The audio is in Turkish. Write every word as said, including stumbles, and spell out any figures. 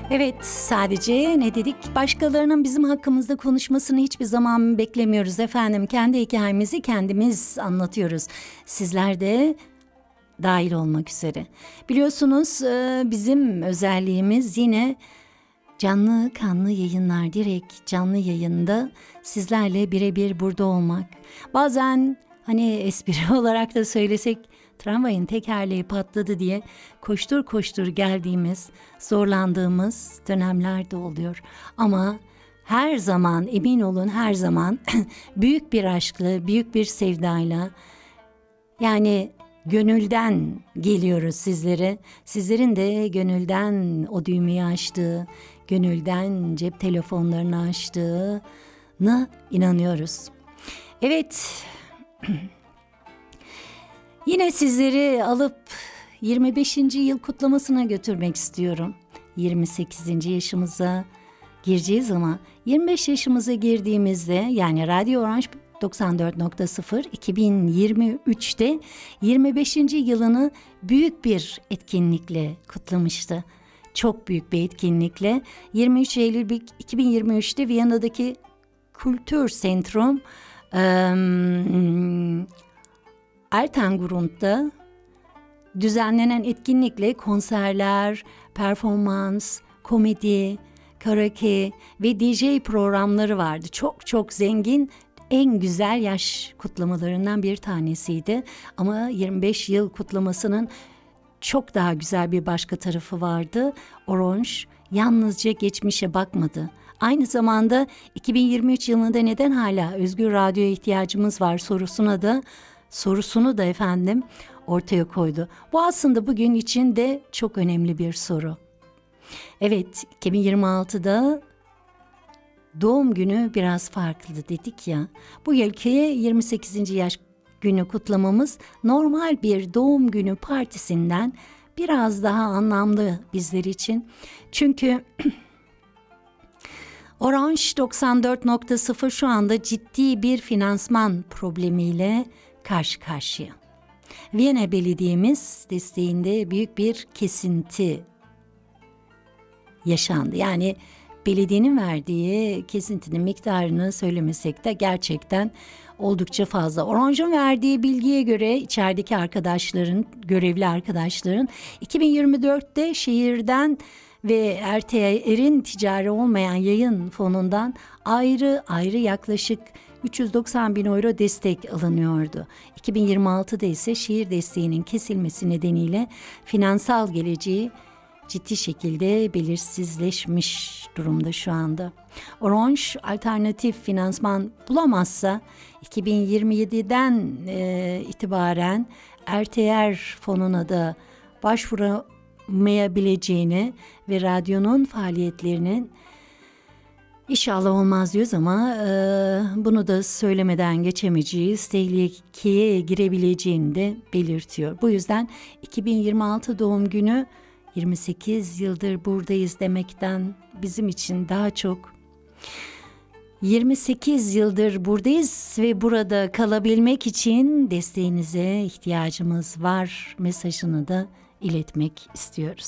Evet, sadece ne dedik? Başkalarının bizim hakkımızda konuşmasını hiçbir zaman beklemiyoruz efendim. Kendi hikayemizi kendimiz anlatıyoruz. Sizler de dahil olmak üzere. Biliyorsunuz bizim özelliğimiz yine canlı kanlı yayınlar, direkt canlı yayında sizlerle birebir burada olmak. Bazen hani espri olarak da söylesek tramvayın tekerleği patladı diye koştur koştur geldiğimiz, zorlandığımız dönemler de oluyor. Ama her zaman, emin olun her zaman büyük bir aşkla, büyük bir sevdayla, yani gönülden geliyoruz sizlere. Sizlerin de gönülden o düğmeyi açtığı, gönülden cep telefonlarını açtığına inanıyoruz. Evet, yine sizleri alıp yirmi beşinci yıl kutlamasına götürmek istiyorum. yirmi sekizinci yaşımıza gireceğiz ama yirmi beş yaşımıza girdiğimizde, yani Radyo Orange doksan dört nokta sıfır iki bin yirmi üçte yirmi beşinci yılını büyük bir etkinlikle kutlamıştı. Çok büyük bir etkinlikle yirmi üç Eylül iki bin yirmi üçte Viyana'daki Kulturzentrum um, Altengrund'da düzenlenen etkinlikle konserler, performans, komedi, karaoke ve D J programları vardı. Çok çok zengin, en güzel yaş kutlamalarından bir tanesiydi. Ama yirmi beş yıl kutlamasının çok daha güzel bir başka tarafı vardı. Orange yalnızca geçmişe bakmadı. Aynı zamanda iki bin yirmi üç yılında neden hala özgür radyoya ihtiyacımız var sorusuna da sorusunu da efendim ortaya koydu. Bu aslında bugün için de çok önemli bir soru. Evet, iki bin yirmi altıda doğum günü biraz farklı dedik ya. Bu yılki yirmi sekizinci yaş günü kutlamamız normal bir doğum günü partisinden biraz daha anlamlı bizler için. Çünkü Orange doksan dört nokta sıfır şu anda ciddi bir finansman problemiyle karşı karşıya. Viyana Belediye'miz desteğinde büyük bir kesinti yaşandı. Yani belediyenin verdiği kesintinin miktarını söylemesek de gerçekten oldukça fazla. Orange'un verdiği bilgiye göre içerideki arkadaşların, görevli arkadaşların iki bin yirmi dörtte şehirden ve R T R'in ticari olmayan yayın fonundan ayrı ayrı yaklaşık üç yüz doksan bin euro destek alınıyordu. iki bin yirmi altıda ise şehir desteğinin kesilmesi nedeniyle finansal geleceği ciddi şekilde belirsizleşmiş durumda şu anda. Orange alternatif finansman bulamazsa iki bin yirmi yediden e, itibaren R T R fonuna da başvuramayabileceğini ve radyonun faaliyetlerinin İnşallah olmaz diyoruz ama e, bunu da söylemeden geçemeyeceğiz, tehlikeye girebileceğini de belirtiyor. Bu yüzden iki bin yirmi altı doğum günü yirmi sekiz yıldır buradayız demekten bizim için daha çok yirmi sekiz yıldır buradayız ve burada kalabilmek için desteğinize ihtiyacımız var mesajını da iletmek istiyoruz.